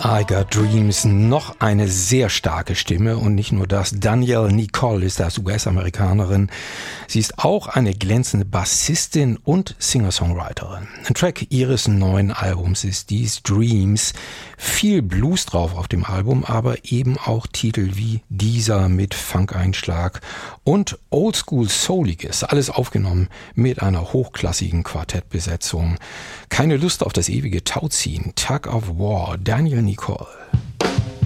I Got Dreams, noch eine sehr starke Stimme und nicht nur das. Danielle Nicole ist das, US-Amerikanerin. Sie ist auch eine glänzende Bassistin und Singer-Songwriterin. Ein Track ihres neuen Albums ist These Dreams. Viel Blues drauf auf dem Album, aber eben auch Titel wie dieser mit Funk-Einschlag und Oldschool-Souliges. Alles aufgenommen mit einer hochklassigen Quartettbesetzung. Keine Lust auf das ewige Tauziehen. Tug of War, Danielle Nicole.